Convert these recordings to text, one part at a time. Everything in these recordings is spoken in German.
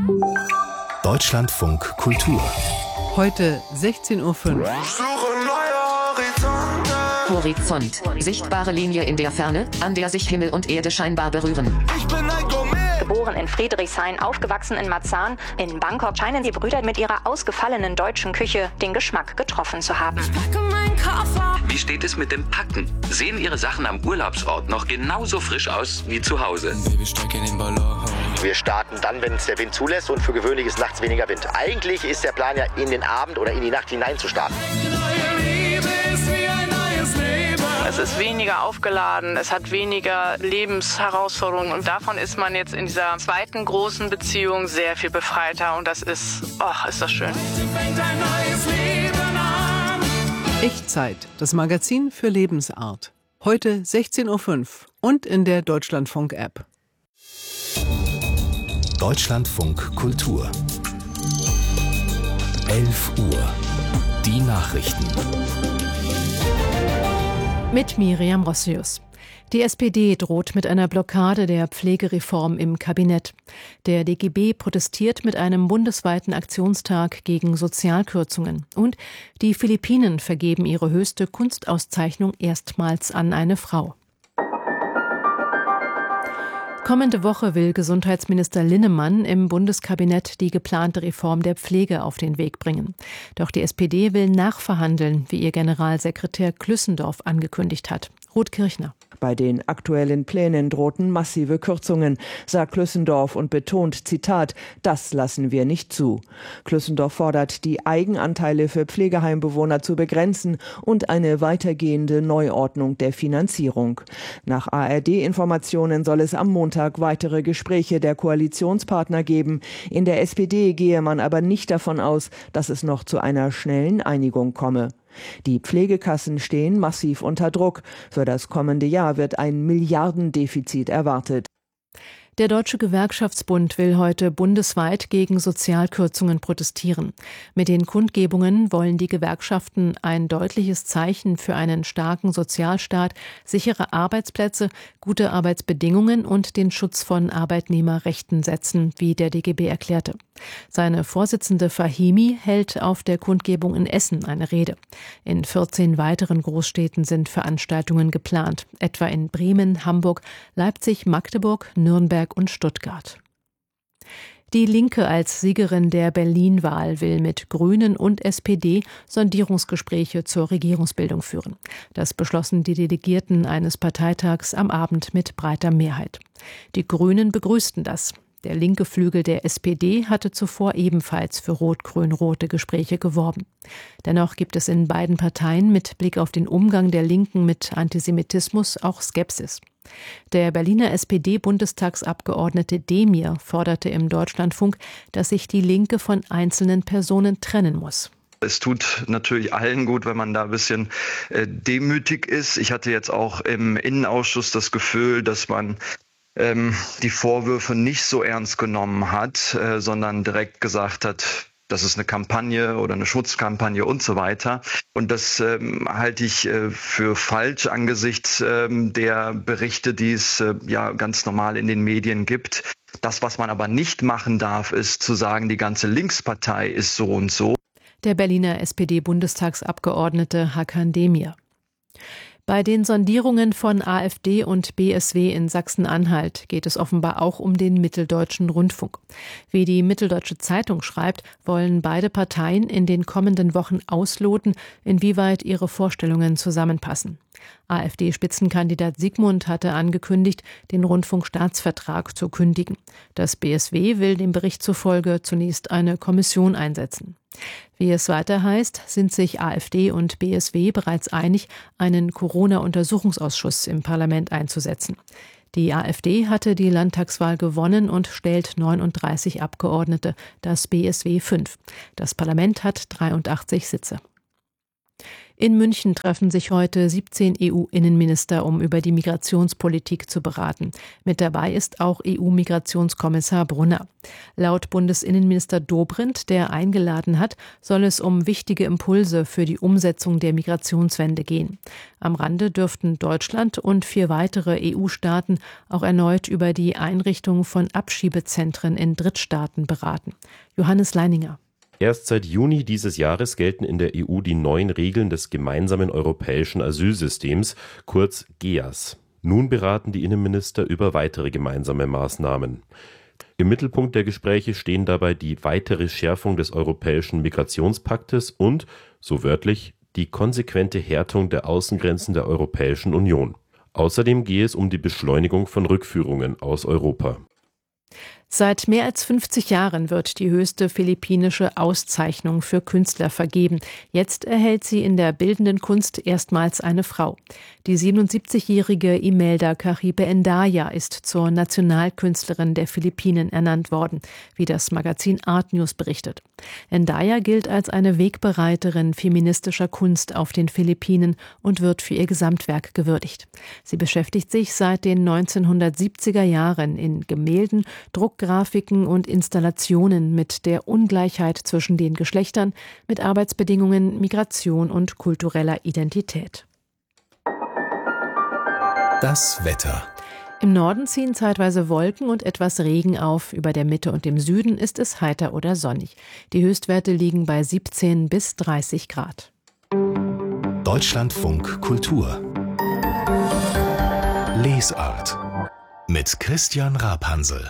Deutschlandfunk Kultur. Heute 16:05 Uhr. Horizont. Sichtbare Linie in der Ferne, an der sich Himmel und Erde scheinbar berühren. Geboren in Friedrichshain, aufgewachsen in Marzahn, in Bangkok scheinen die Brüder mit ihrer ausgefallenen deutschen Küche den Geschmack getroffen zu haben. Wie steht es mit dem Packen? Sehen Ihre Sachen am Urlaubsort noch genauso frisch aus wie zu Hause? Wir starten dann, wenn es der Wind zulässt, und für gewöhnlich ist nachts weniger Wind. Eigentlich ist der Plan ja, in den Abend oder in die Nacht hinein zu starten. Es ist weniger aufgeladen, es hat weniger Lebensherausforderungen und davon ist man jetzt in dieser zweiten großen Beziehung sehr viel befreiter und das ist das schön. Echtzeit, das Magazin für Lebensart. Heute 16:05 Uhr und in der Deutschlandfunk-App. Deutschlandfunk Kultur. 11 Uhr. Die Nachrichten. Mit Miriam Rossius. Die SPD droht mit einer Blockade der Pflegereform im Kabinett. Der DGB protestiert mit einem bundesweiten Aktionstag gegen Sozialkürzungen. Und die Philippinen vergeben ihre höchste Kunstauszeichnung erstmals an eine Frau. Kommende Woche will Gesundheitsminister Linnemann im Bundeskabinett die geplante Reform der Pflege auf den Weg bringen. Doch die SPD will nachverhandeln, wie ihr Generalsekretär Klüssendorf angekündigt hat. Ruth Kirchner. Bei den aktuellen Plänen drohten massive Kürzungen, sagt Klüssendorf und betont, Zitat, das lassen wir nicht zu. Klüssendorf fordert, die Eigenanteile für Pflegeheimbewohner zu begrenzen und eine weitergehende Neuordnung der Finanzierung. Nach ARD-Informationen soll es am Montag weitere Gespräche der Koalitionspartner geben. In der SPD gehe man aber nicht davon aus, dass es noch zu einer schnellen Einigung komme. Die Pflegekassen stehen massiv unter Druck. Für das kommende Jahr wird ein Milliardendefizit erwartet. Der Deutsche Gewerkschaftsbund will heute bundesweit gegen Sozialkürzungen protestieren. Mit den Kundgebungen wollen die Gewerkschaften ein deutliches Zeichen für einen starken Sozialstaat, sichere Arbeitsplätze, gute Arbeitsbedingungen und den Schutz von Arbeitnehmerrechten setzen, wie der DGB erklärte. Seine Vorsitzende Fahimi hält auf der Kundgebung in Essen eine Rede. In 14 weiteren Großstädten sind Veranstaltungen geplant, etwa in Bremen, Hamburg, Leipzig, Magdeburg, Nürnberg und Stuttgart. Die Linke als Siegerin der Berlin-Wahl will mit Grünen und SPD Sondierungsgespräche zur Regierungsbildung führen. Das beschlossen die Delegierten eines Parteitags am Abend mit breiter Mehrheit. Die Grünen begrüßten das. Der linke Flügel der SPD hatte zuvor ebenfalls für rot-grün-rote Gespräche geworben. Dennoch gibt es in beiden Parteien mit Blick auf den Umgang der Linken mit Antisemitismus auch Skepsis. Der Berliner SPD-Bundestagsabgeordnete Demir forderte im Deutschlandfunk, dass sich die Linke von einzelnen Personen trennen muss. Es tut natürlich allen gut, wenn man da ein bisschen demütig ist. Ich hatte jetzt auch im Innenausschuss das Gefühl, dass man die Vorwürfe nicht so ernst genommen hat, sondern direkt gesagt hat, das ist eine Kampagne oder eine Schutzkampagne und so weiter. Und das halte ich für falsch angesichts der Berichte, die es ja ganz normal in den Medien gibt. Das, was man aber nicht machen darf, ist zu sagen, die ganze Linkspartei ist so und so. Der Berliner SPD-Bundestagsabgeordnete Hakan Demir. Bei den Sondierungen von AfD und BSW in Sachsen-Anhalt geht es offenbar auch um den Mitteldeutschen Rundfunk. Wie die Mitteldeutsche Zeitung schreibt, wollen beide Parteien in den kommenden Wochen ausloten, inwieweit ihre Vorstellungen zusammenpassen. AfD-Spitzenkandidat Sigmund hatte angekündigt, den Rundfunkstaatsvertrag zu kündigen. Das BSW will dem Bericht zufolge zunächst eine Kommission einsetzen. Wie es weiter heißt, sind sich AfD und BSW bereits einig, einen Corona-Untersuchungsausschuss im Parlament einzusetzen. Die AfD hatte die Landtagswahl gewonnen und stellt 39 Abgeordnete, das BSW 5. Das Parlament hat 83 Sitze. In München treffen sich heute 17 EU-Innenminister, um über die Migrationspolitik zu beraten. Mit dabei ist auch EU-Migrationskommissar Brunner. Laut Bundesinnenminister Dobrindt, der eingeladen hat, soll es um wichtige Impulse für die Umsetzung der Migrationswende gehen. Am Rande dürften Deutschland und 4 weitere EU-Staaten auch erneut über die Einrichtung von Abschiebezentren in Drittstaaten beraten. Johannes Leininger. Erst seit Juni dieses Jahres gelten in der EU die neuen Regeln des gemeinsamen europäischen Asylsystems, kurz GEAS. Nun beraten die Innenminister über weitere gemeinsame Maßnahmen. Im Mittelpunkt der Gespräche stehen dabei die weitere Schärfung des europäischen Migrationspaktes und, so wörtlich, die konsequente Härtung der Außengrenzen der Europäischen Union. Außerdem gehe es um die Beschleunigung von Rückführungen aus Europa. Seit mehr als 50 Jahren wird die höchste philippinische Auszeichnung für Künstler vergeben. Jetzt erhält sie in der bildenden Kunst erstmals eine Frau. Die 77-jährige Imelda Caribe Endaya ist zur Nationalkünstlerin der Philippinen ernannt worden, wie das Magazin Art News berichtet. Endaya gilt als eine Wegbereiterin feministischer Kunst auf den Philippinen und wird für ihr Gesamtwerk gewürdigt. Sie beschäftigt sich seit den 1970er Jahren in Gemälden, Druckgrafiken und Installationen mit der Ungleichheit zwischen den Geschlechtern, mit Arbeitsbedingungen, Migration und kultureller Identität. Das Wetter. Im Norden ziehen zeitweise Wolken und etwas Regen auf. Über der Mitte und dem Süden ist es heiter oder sonnig. Die Höchstwerte liegen bei 17 bis 30 Grad. Deutschlandfunk Kultur. Lesart. Mit Christian Rapansel.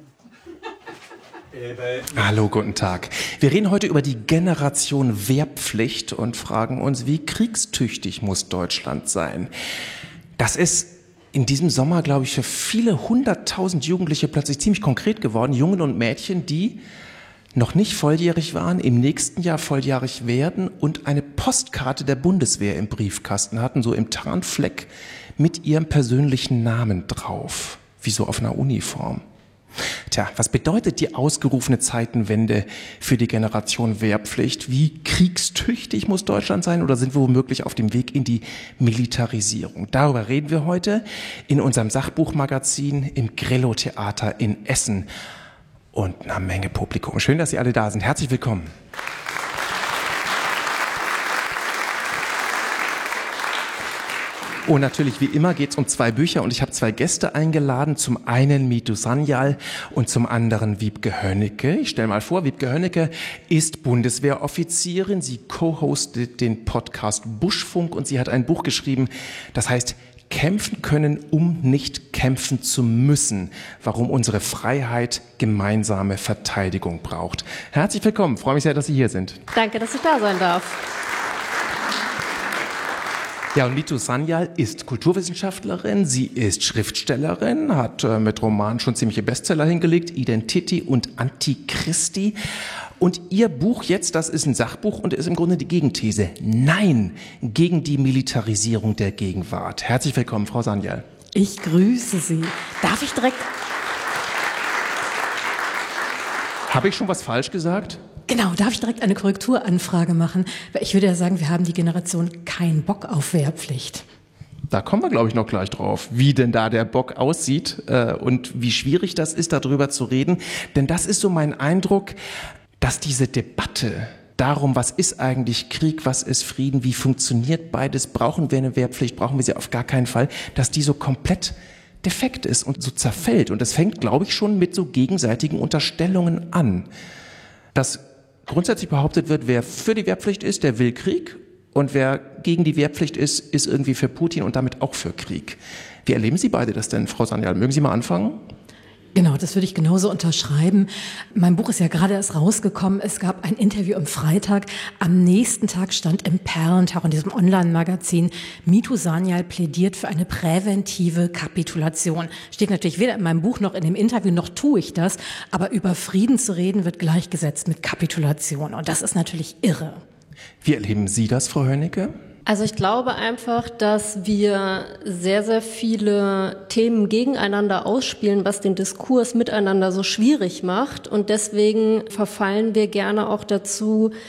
Hallo, guten Tag. Wir reden heute über die Generation Wehrpflicht und fragen uns, wie kriegstüchtig muss Deutschland sein? Das ist in diesem Sommer, glaube ich, für viele 100.000 Jugendliche plötzlich ziemlich konkret geworden. Jungen und Mädchen, die noch nicht volljährig waren, im nächsten Jahr volljährig werden und eine Postkarte der Bundeswehr im Briefkasten hatten, so im Tarnfleck mit ihrem persönlichen Namen drauf, wie so auf einer Uniform. Tja, was bedeutet die ausgerufene Zeitenwende für die Generation Wehrpflicht? Wie kriegstüchtig muss Deutschland sein oder sind wir womöglich auf dem Weg in die Militarisierung? Darüber reden wir heute in unserem Sachbuchmagazin im Grillo-Theater in Essen und einer Menge Publikum. Schön, dass Sie alle da sind. Herzlich willkommen. Und natürlich, wie immer, geht es um 2 Bücher und ich habe 2 Gäste eingeladen. Zum einen Mitu Sanyal und zum anderen Wiebke Hönnecke. Ich stelle mal vor, Wiebke Hönnecke ist Bundeswehroffizierin. Sie co-hostet den Podcast Buschfunk und sie hat ein Buch geschrieben, das heißt Kämpfen können, um nicht kämpfen zu müssen. Warum unsere Freiheit gemeinsame Verteidigung braucht. Herzlich willkommen. Ich freue mich sehr, dass Sie hier sind. Danke, dass ich da sein darf. Ja, und Mitu Sanyal ist Kulturwissenschaftlerin, sie ist Schriftstellerin, hat mit Romanen schon ziemliche Bestseller hingelegt, Identity und Antichristi. Und ihr Buch jetzt, das ist ein Sachbuch und ist im Grunde die Gegenthese. Nein gegen die Militarisierung der Gegenwart. Herzlich willkommen, Frau Sanyal. Ich grüße Sie. Darf ich direkt... Habe ich schon was falsch gesagt? Genau, darf ich direkt eine Korrekturanfrage machen? Weil ich würde ja sagen, wir haben die Generation keinen Bock auf Wehrpflicht. Da kommen wir, glaube ich, noch gleich drauf, wie denn da der Bock aussieht und wie schwierig das ist, darüber zu reden. Denn das ist so mein Eindruck, dass diese Debatte darum, was ist eigentlich Krieg, was ist Frieden, wie funktioniert beides, brauchen wir eine Wehrpflicht, brauchen wir sie auf gar keinen Fall, dass die so komplett defekt ist und so zerfällt. Und das fängt, glaube ich, schon mit so gegenseitigen Unterstellungen an. Dass grundsätzlich behauptet wird, wer für die Wehrpflicht ist, der will Krieg. Und wer gegen die Wehrpflicht ist, ist irgendwie für Putin und damit auch für Krieg. Wie erleben Sie beide das denn, Frau Sanyal? Mögen Sie mal anfangen? Genau, das würde ich genauso unterschreiben. Mein Buch ist ja gerade erst rausgekommen. Es gab ein Interview am Freitag. Am nächsten Tag stand im Perlentag in diesem Online-Magazin, Mitu Sanyal plädiert für eine präventive Kapitulation. Steht natürlich weder in meinem Buch noch in dem Interview, noch tue ich das. Aber über Frieden zu reden, wird gleichgesetzt mit Kapitulation. Und das ist natürlich irre. Wie erleben Sie das, Frau Hönnecke? Also ich glaube einfach, dass wir sehr, sehr viele Themen gegeneinander ausspielen, was den Diskurs miteinander so schwierig macht. Und deswegen verfallen wir gerne auch dazu,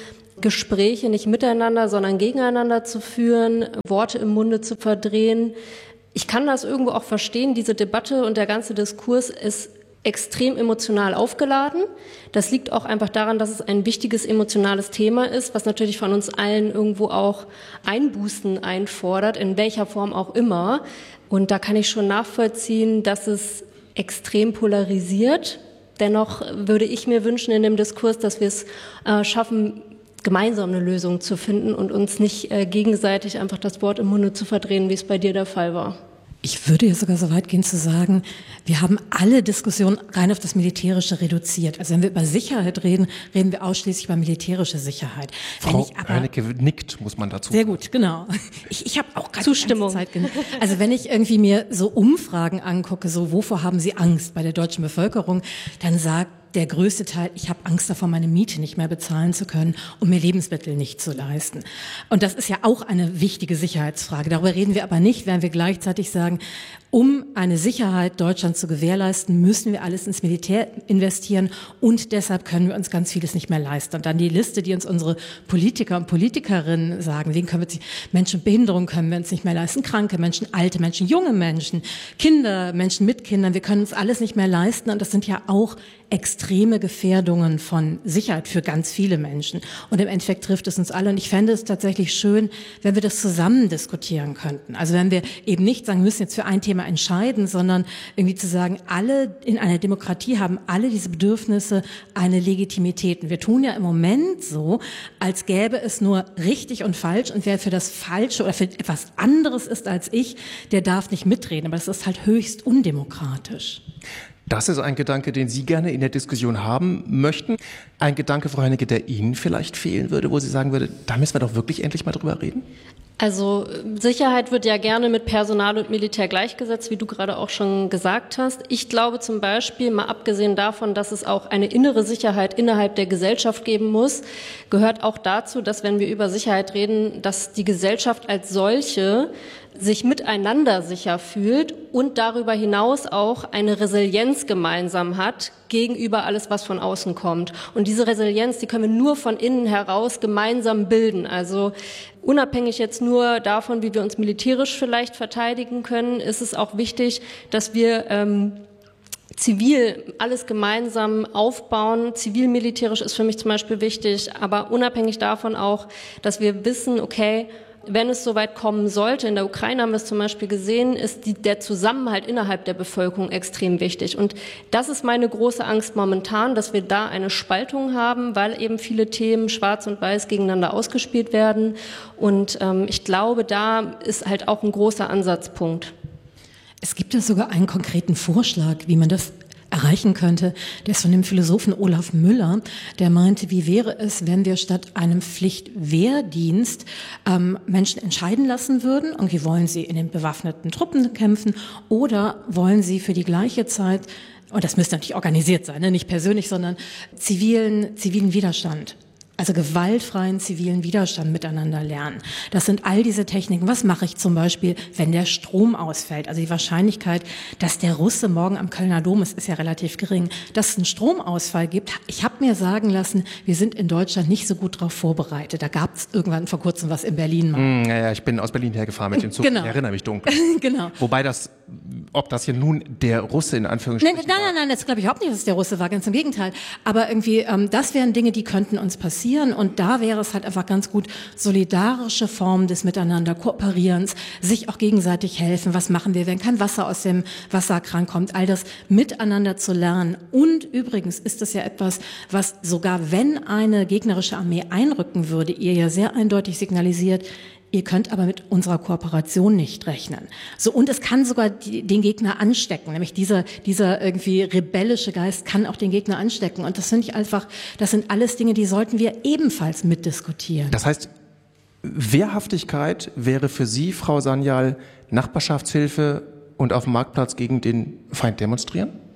Gespräche nicht miteinander, sondern gegeneinander zu führen, Worte im Munde zu verdrehen. Ich kann das irgendwo auch verstehen, diese Debatte und der ganze Diskurs ist extrem emotional aufgeladen. Das liegt auch einfach daran, dass es ein wichtiges emotionales Thema ist, was natürlich von uns allen irgendwo auch Einbußen einfordert, in welcher Form auch immer. Und da kann ich schon nachvollziehen, dass es extrem polarisiert. Dennoch würde ich mir wünschen in dem Diskurs, dass wir es schaffen, gemeinsam eine Lösung zu finden und uns nicht gegenseitig einfach das Wort im Munde zu verdrehen, wie es bei dir der Fall war. Ich würde ja sogar so weit gehen zu sagen, wir haben alle Diskussionen rein auf das Militärische reduziert. Also wenn wir über Sicherheit reden, reden wir ausschließlich über militärische Sicherheit. Frau Heinecke nickt, muss man dazu sagen. Sehr gut, genau. Ich habe auch gerade Zustimmung. Zeit also wenn ich irgendwie mir so Umfragen angucke, so wovor haben Sie Angst bei der deutschen Bevölkerung, dann sagt der größte Teil, ich habe Angst davor, meine Miete nicht mehr bezahlen zu können und mir Lebensmittel nicht zu leisten. Und das ist ja auch eine wichtige Sicherheitsfrage. Darüber reden wir aber nicht, während wir gleichzeitig sagen, um eine Sicherheit Deutschlands zu gewährleisten, müssen wir alles ins Militär investieren und deshalb können wir uns ganz vieles nicht mehr leisten. Und dann die Liste, die uns unsere Politiker und Politikerinnen sagen, wen können wir Menschen mit Behinderung können wir uns nicht mehr leisten, kranke Menschen, alte Menschen, junge Menschen, Kinder, Menschen mit Kindern, wir können uns alles nicht mehr leisten und das sind ja auch extreme Gefährdungen von Sicherheit für ganz viele Menschen. Und im Endeffekt trifft es uns alle. Und ich fände es tatsächlich schön, wenn wir das zusammen diskutieren könnten. Also wenn wir eben nicht sagen, wir müssen jetzt für ein Thema entscheiden, sondern irgendwie zu sagen, alle in einer Demokratie haben alle diese Bedürfnisse eine Legitimität. Und wir tun ja im Moment so, als gäbe es nur richtig und falsch. Und wer für das Falsche oder für etwas anderes ist als ich, der darf nicht mitreden. Aber das ist halt höchst undemokratisch. Das ist ein Gedanke, den Sie gerne in der Diskussion haben möchten. Ein Gedanke, Frau Heinecke, der Ihnen vielleicht fehlen würde, wo Sie sagen würde, da müssen wir doch wirklich endlich mal drüber reden? Also Sicherheit wird ja gerne mit Personal und Militär gleichgesetzt, wie du gerade auch schon gesagt hast. Ich glaube zum Beispiel, mal abgesehen davon, dass es auch eine innere Sicherheit innerhalb der Gesellschaft geben muss, gehört auch dazu, dass wenn wir über Sicherheit reden, dass die Gesellschaft als solche sich miteinander sicher fühlt und darüber hinaus auch eine Resilienz gemeinsam hat gegenüber alles, was von außen kommt. Und diese Resilienz, die können wir nur von innen heraus gemeinsam bilden. Also unabhängig jetzt nur davon, wie wir uns militärisch vielleicht verteidigen können, ist es auch wichtig, dass wir zivil alles gemeinsam aufbauen. Zivil-militärisch ist für mich zum Beispiel wichtig, aber unabhängig davon auch, dass wir wissen, okay, wenn es soweit kommen sollte, in der Ukraine haben wir es zum Beispiel gesehen, ist der Zusammenhalt innerhalb der Bevölkerung extrem wichtig. Und das ist meine große Angst momentan, dass wir da eine Spaltung haben, weil eben viele Themen schwarz und weiß gegeneinander ausgespielt werden. Und ich glaube, da ist halt auch ein großer Ansatzpunkt. Es gibt ja sogar einen konkreten Vorschlag, wie man das erreichen könnte. Der ist von dem Philosophen Olaf Müller, der meinte, wie wäre es, wenn wir statt einem Pflichtwehrdienst Menschen entscheiden lassen würden, irgendwie wollen sie in den bewaffneten Truppen kämpfen oder wollen sie für die gleiche Zeit, und das müsste natürlich organisiert sein, ne? Nicht persönlich, sondern zivilen Widerstand. Also gewaltfreien zivilen Widerstand miteinander lernen. Das sind all diese Techniken. Was mache ich zum Beispiel, wenn der Strom ausfällt? Also die Wahrscheinlichkeit, dass der Russe morgen am Kölner Dom ist ja relativ gering. Dass es einen Stromausfall gibt, ich habe mir sagen lassen, wir sind in Deutschland nicht so gut darauf vorbereitet. Da gab es irgendwann vor kurzem was in Berlin mal. Ja, ich bin aus Berlin hergefahren mit dem Zug. Genau. Ich erinnere mich dunkel. Genau. Wobei ob das hier nun der Russe in Anführungsstrichen Nein, das glaube ich überhaupt nicht, dass es der Russe war, ganz im Gegenteil. Aber irgendwie, das wären Dinge, die könnten uns passieren. Und da wäre es halt einfach ganz gut, solidarische Formen des Miteinander, Kooperierens, sich auch gegenseitig helfen. Was machen wir, wenn kein Wasser aus dem Wasserkran kommt? All das miteinander zu lernen. Und übrigens ist das ja etwas, was sogar wenn eine gegnerische Armee einrücken würde, ihr ja sehr eindeutig signalisiert, ihr könnt aber mit unserer Kooperation nicht rechnen. So, und es kann sogar den Gegner anstecken, nämlich dieser irgendwie rebellische Geist kann auch den Gegner anstecken. Und das finde ich einfach, das sind alles Dinge, die sollten wir ebenfalls mitdiskutieren. Das heißt, Wehrhaftigkeit wäre für Sie, Frau Sanyal, Nachbarschaftshilfe und auf dem Marktplatz gegen den Feind demonstrieren?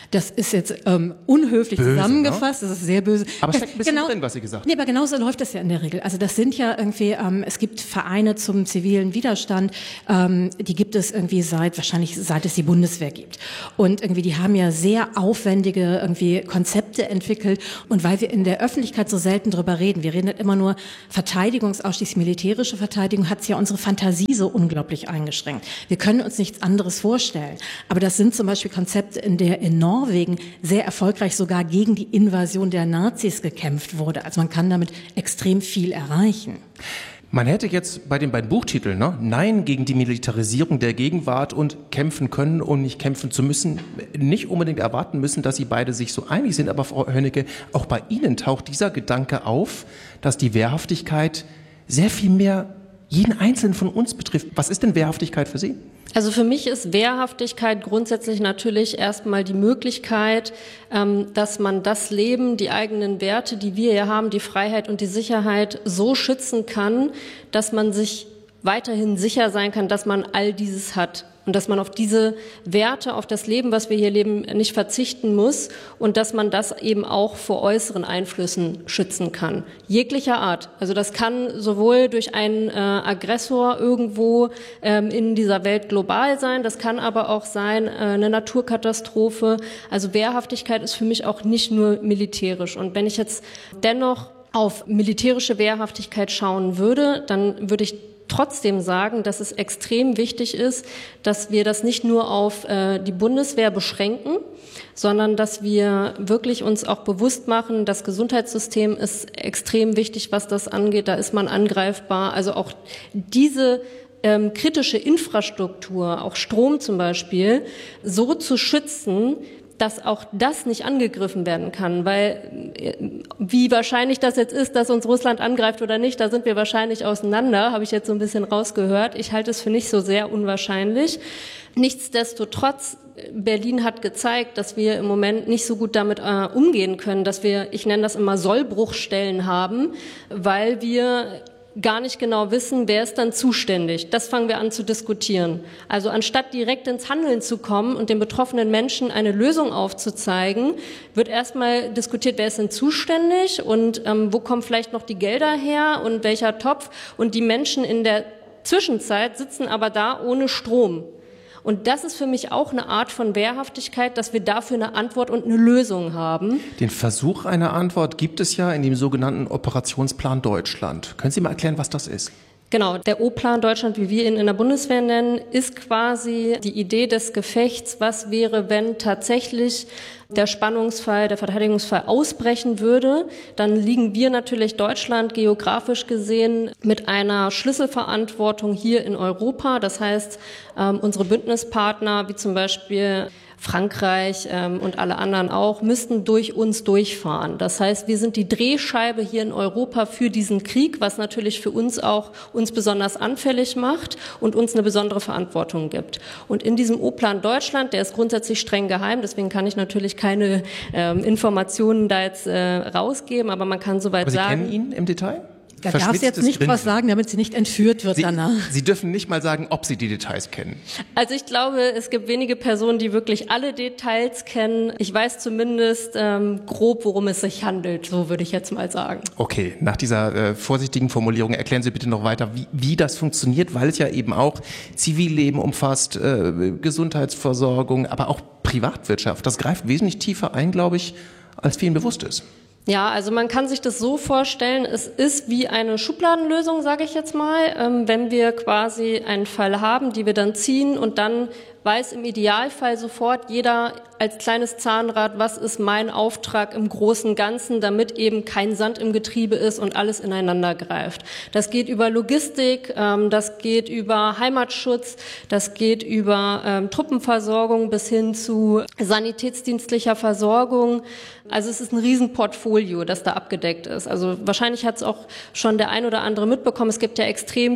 Das ist jetzt unhöflich böse, zusammengefasst, ne? Das ist sehr böse. Aber es steckt ein bisschen drin, was Sie gesagt haben. Nee, aber genauso läuft das ja in der Regel. Also das sind ja irgendwie, es gibt Vereine zum zivilen Widerstand, die gibt es irgendwie seit es die Bundeswehr gibt. Und irgendwie, die haben ja sehr aufwendige irgendwie Konzepte entwickelt. Und weil wir in der Öffentlichkeit so selten drüber reden, wir reden halt immer nur ausschließlich militärische Verteidigung, hat es ja unsere Fantasie so unglaublich eingeschränkt. Wir können uns nichts anderes vorstellen. Aber das sind zum Beispiel Konzepte, in der in Norwegen sehr erfolgreich sogar gegen die Invasion der Nazis gekämpft wurde. Also man kann damit extrem viel erreichen. Man hätte jetzt bei den beiden Buchtiteln, Nein gegen die Militarisierung der Gegenwart und Kämpfen können und nicht kämpfen zu müssen, nicht unbedingt erwarten müssen, dass Sie beide sich so einig sind. Aber Frau Hönnecke, auch bei Ihnen taucht dieser Gedanke auf, dass die Wehrhaftigkeit sehr viel mehr jeden Einzelnen von uns betrifft. Was ist denn Wehrhaftigkeit für Sie? Also für mich ist Wehrhaftigkeit grundsätzlich natürlich erstmal die Möglichkeit, dass man das Leben, die eigenen Werte, die wir hier haben, die Freiheit und die Sicherheit so schützen kann, dass man sich weiterhin sicher sein kann, dass man all dieses hat. Und dass man auf diese Werte, auf das Leben, was wir hier leben, nicht verzichten muss und dass man das eben auch vor äußeren Einflüssen schützen kann. Jeglicher Art. Also das kann sowohl durch einen Aggressor irgendwo in dieser Welt global sein, das kann aber auch sein eine Naturkatastrophe. Also Wehrhaftigkeit ist für mich auch nicht nur militärisch. Und wenn ich jetzt dennoch auf militärische Wehrhaftigkeit schauen würde, dann würde ich trotzdem sagen, dass es extrem wichtig ist, dass wir das nicht nur auf die Bundeswehr beschränken, sondern dass wir wirklich uns auch bewusst machen, das Gesundheitssystem ist extrem wichtig, was das angeht, da ist man angreifbar. Also auch diese kritische Infrastruktur, auch Strom zum Beispiel, so zu schützen, dass auch das nicht angegriffen werden kann, weil wie wahrscheinlich das jetzt ist, dass uns Russland angreift oder nicht, da sind wir wahrscheinlich auseinander, habe ich jetzt so ein bisschen rausgehört. Ich halte es für nicht so sehr unwahrscheinlich. Nichtsdestotrotz, Berlin hat gezeigt, dass wir im Moment nicht so gut damit umgehen können, dass wir, ich nenne das immer Sollbruchstellen haben, weil wir gar nicht genau wissen, wer ist dann zuständig. Das fangen wir an zu diskutieren. Also anstatt direkt ins Handeln zu kommen und den betroffenen Menschen eine Lösung aufzuzeigen, wird erstmal diskutiert, wer ist denn zuständig und wo kommen vielleicht noch die Gelder her und welcher Topf. Und die Menschen in der Zwischenzeit sitzen aber da ohne Strom. Und das ist für mich auch eine Art von Wehrhaftigkeit, dass wir dafür eine Antwort und eine Lösung haben. Den Versuch einer Antwort gibt es ja in dem sogenannten Operationsplan Deutschland. Können Sie mal erklären, was das ist? Genau, der O-Plan Deutschland, wie wir ihn in der Bundeswehr nennen, ist quasi die Idee des Gefechts. Was wäre, wenn tatsächlich der Spannungsfall, der Verteidigungsfall ausbrechen würde? Dann liegen wir natürlich Deutschland geografisch gesehen mit einer Schlüsselverantwortung hier in Europa. Das heißt, unsere Bündnispartner, wie zum Beispiel Frankreich und alle anderen auch, müssten durch uns durchfahren. Das heißt, wir sind die Drehscheibe hier in Europa für diesen Krieg, was natürlich für uns auch uns besonders anfällig macht und uns eine besondere Verantwortung gibt. Und in diesem O-Plan Deutschland, der ist grundsätzlich streng geheim, deswegen kann ich natürlich keine Informationen da jetzt rausgeben, aber man kann soweit sagen. Aber Sie kennen ihn im Detail? Da darf sie jetzt nicht was sagen, damit sie nicht entführt wird danach. Sie dürfen nicht mal sagen, ob Sie die Details kennen. Also ich glaube, es gibt wenige Personen, die wirklich alle Details kennen. Ich weiß zumindest grob, worum es sich handelt, so würde ich jetzt mal sagen. Okay, nach dieser vorsichtigen Formulierung erklären Sie bitte noch weiter, wie das funktioniert, weil es ja eben auch Zivilleben umfasst, Gesundheitsversorgung, aber auch Privatwirtschaft. Das greift wesentlich tiefer ein, glaube ich, als vielen bewusst ist. Ja, also man kann sich das so vorstellen, es ist wie eine Schubladenlösung, sage ich jetzt mal, wenn wir quasi einen Fall haben, die wir dann ziehen und dann weiß im Idealfall sofort jeder als kleines Zahnrad, was ist mein Auftrag im großen Ganzen, damit eben kein Sand im Getriebe ist und alles ineinander greift. Das geht über Logistik, das geht über Heimatschutz, das geht über Truppenversorgung bis hin zu sanitätsdienstlicher Versorgung. Also es ist ein Riesenportfolio, das da abgedeckt ist. Also wahrscheinlich hat es auch schon der ein oder andere mitbekommen. Es gibt ja extrem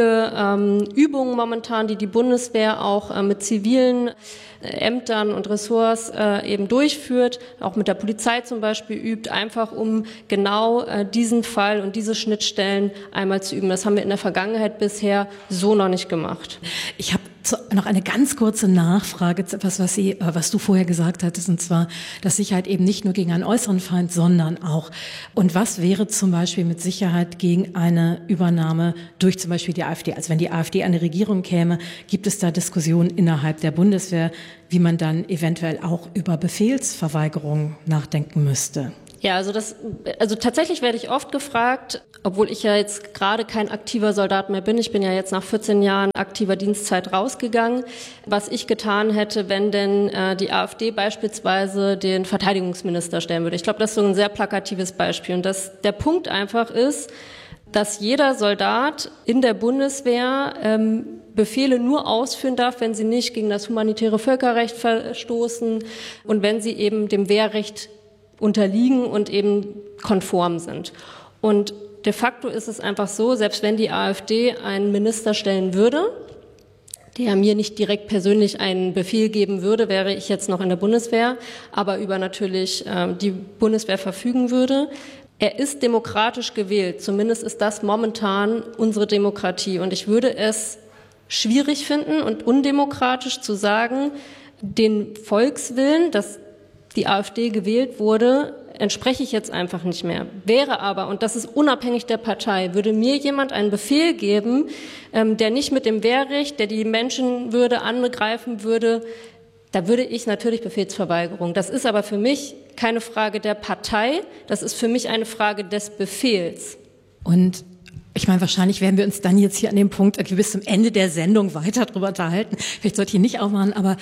viele Übungen momentan, die Bundeswehr auch mit zivilen Ämtern und Ressorts eben durchführt, auch mit der Polizei zum Beispiel übt, einfach um genau diesen Fall und diese Schnittstellen einmal zu üben. Das haben wir in der Vergangenheit bisher so noch nicht gemacht. Ich habe Noch eine ganz kurze Nachfrage zu etwas, was du vorher gesagt hattest, und zwar, dass Sicherheit eben nicht nur gegen einen äußeren Feind, sondern auch. Und was wäre zum Beispiel mit Sicherheit gegen eine Übernahme durch zum Beispiel die AfD? Also wenn die AfD an die Regierung käme, gibt es da Diskussionen innerhalb der Bundeswehr, wie man dann eventuell auch über Befehlsverweigerung nachdenken müsste? Ja, also tatsächlich werde ich oft gefragt, obwohl ich ja jetzt gerade kein aktiver Soldat mehr bin. Ich bin ja jetzt nach 14 Jahren aktiver Dienstzeit rausgegangen, was ich getan hätte, wenn denn die AfD beispielsweise den Verteidigungsminister stellen würde. Ich glaube, das ist so ein sehr plakatives Beispiel. Und der Punkt einfach ist, dass jeder Soldat in der Bundeswehr Befehle nur ausführen darf, wenn sie nicht gegen das humanitäre Völkerrecht verstoßen und wenn sie eben dem Wehrrecht unterliegen und eben konform sind. Und de facto ist es einfach so, selbst wenn die AfD einen Minister stellen würde, der mir nicht direkt persönlich einen Befehl geben würde, wäre ich jetzt noch in der Bundeswehr, aber über natürlich die Bundeswehr verfügen würde. Er ist demokratisch gewählt, zumindest ist das momentan unsere Demokratie. Und ich würde es schwierig finden und undemokratisch zu sagen, den Volkswillen, dass die AfD gewählt wurde, entspreche ich jetzt einfach nicht mehr. Wäre aber, und das ist unabhängig der Partei, würde mir jemand einen Befehl geben, der nicht mit dem Wehrrecht, der die Menschenwürde angreifen würde, da würde ich natürlich Befehlsverweigerung. Das ist aber für mich keine Frage der Partei, das ist für mich eine Frage des Befehls. Und ich meine, wahrscheinlich werden wir uns dann jetzt hier an dem Punkt irgendwie bis zum Ende der Sendung weiter drüber unterhalten. Vielleicht sollte ich ihn nicht aufmachen, aber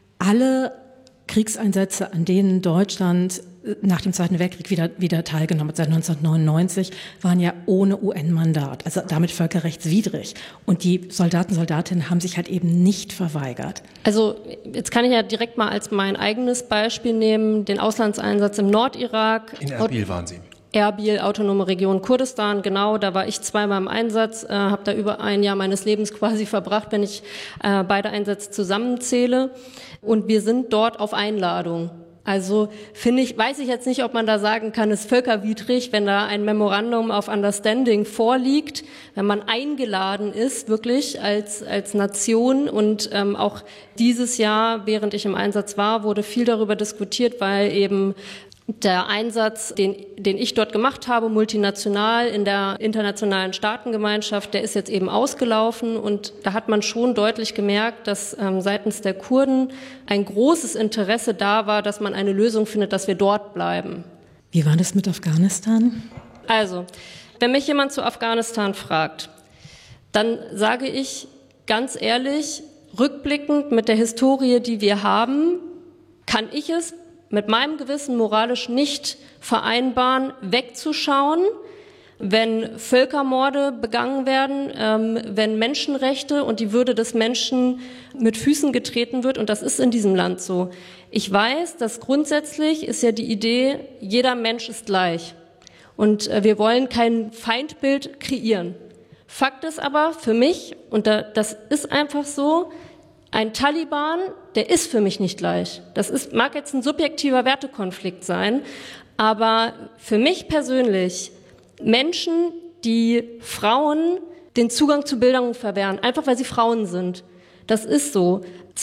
alle Kriegseinsätze, an denen Deutschland nach dem Zweiten Weltkrieg wieder teilgenommen hat, seit 1999, waren ja ohne UN-Mandat, also damit völkerrechtswidrig. Und die Soldatinnen haben sich halt eben nicht verweigert. Also jetzt kann ich ja direkt mal als mein eigenes Beispiel nehmen, den Auslandseinsatz im Nordirak. In Erbil waren Sie. Erbil, autonome Region Kurdistan, genau, da war ich zweimal im Einsatz, habe da über ein Jahr meines Lebens quasi verbracht, wenn ich beide Einsätze zusammenzähle. Und wir sind dort auf Einladung. Also weiß ich jetzt nicht, ob man da sagen kann, es ist völkerwidrig, wenn da ein Memorandum of Understanding vorliegt, wenn man eingeladen ist, wirklich als Nation. Und auch dieses Jahr, während ich im Einsatz war, wurde viel darüber diskutiert, weil eben der Einsatz, den ich dort gemacht habe, multinational in der internationalen Staatengemeinschaft, der ist jetzt eben ausgelaufen. Und da hat man schon deutlich gemerkt, dass seitens der Kurden ein großes Interesse da war, dass man eine Lösung findet, dass wir dort bleiben. Wie war das mit Afghanistan? Also, wenn mich jemand zu Afghanistan fragt, dann sage ich ganz ehrlich, rückblickend mit der Historie, die wir haben, kann ich es mit meinem Gewissen moralisch nicht vereinbaren, wegzuschauen, wenn Völkermorde begangen werden, wenn Menschenrechte und die Würde des Menschen mit Füßen getreten wird. Und das ist in diesem Land so. Ich weiß, dass grundsätzlich ist ja die Idee, jeder Mensch ist gleich. Und wir wollen kein Feindbild kreieren. Fakt ist aber für mich, und das ist einfach so, ein Taliban, der ist für mich nicht gleich. Mag jetzt ein subjektiver Wertekonflikt sein, aber für mich persönlich Menschen, die Frauen den Zugang zu Bildung verwehren, einfach weil sie Frauen sind. Das ist so.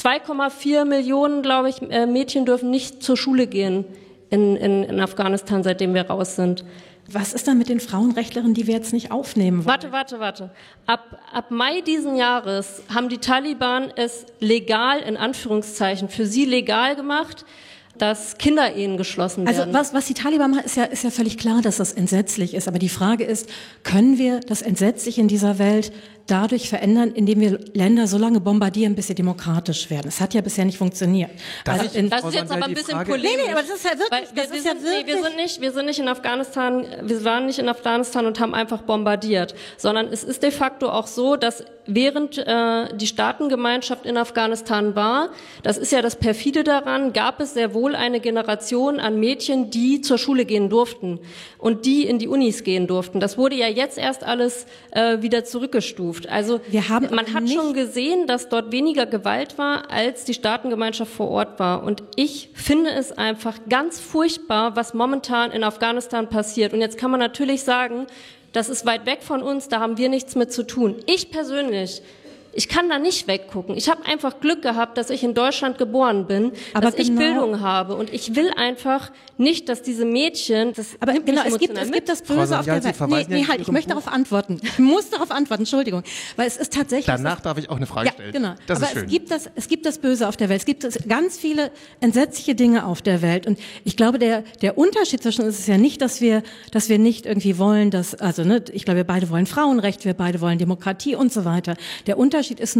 2,4 Millionen, glaube ich, Mädchen dürfen nicht zur Schule gehen in Afghanistan, seitdem wir raus sind. Was ist dann mit den Frauenrechtlerinnen, die wir jetzt nicht aufnehmen wollen? Warte. Ab Mai diesen Jahres haben die Taliban es legal, in Anführungszeichen, für sie legal gemacht, dass Kinderehen geschlossen werden. Also was die Taliban machen, ist ja völlig klar, dass das entsetzlich ist. Aber die Frage ist, können wir das Entsetzliche in dieser Welt dadurch verändern, indem wir Länder so lange bombardieren, bis sie demokratisch werden? Das hat ja bisher nicht funktioniert. Das ist jetzt aber ein bisschen polemisch. Nee, aber das ist ja wirklich, wir sind nicht in Afghanistan, wir waren nicht in Afghanistan und haben einfach bombardiert, sondern es ist de facto auch so, dass während die Staatengemeinschaft in Afghanistan war, das ist ja das perfide daran, gab es sehr wohl eine Generation an Mädchen, die zur Schule gehen durften und die in die Unis gehen durften. Das wurde ja jetzt erst alles wieder zurückgestuft. Also man hat schon gesehen, dass dort weniger Gewalt war, als die Staatengemeinschaft vor Ort war. Und ich finde es einfach ganz furchtbar, was momentan in Afghanistan passiert. Und jetzt kann man natürlich sagen, das ist weit weg von uns, da haben wir nichts mit zu tun. Ich persönlich Ich kann da nicht weggucken. Ich habe einfach Glück gehabt, dass ich in Deutschland geboren bin, dass ich Bildung habe. Und ich will einfach nicht, dass diese Mädchen... Aber genau, es gibt das Böse auf der Welt. Nee, halt, ich möchte darauf antworten. Ich muss darauf antworten, Entschuldigung. Weil es ist tatsächlich... Danach darf ich auch eine Frage stellen. Genau. Das aber ist schön. Es gibt das Böse auf der Welt. Es gibt ganz viele entsetzliche Dinge auf der Welt. Und ich glaube, der Unterschied zwischen uns ist ja nicht, dass wir nicht irgendwie wollen, ich glaube, wir beide wollen Frauenrecht, wir beide wollen Demokratie und so weiter. Der Unterschied ist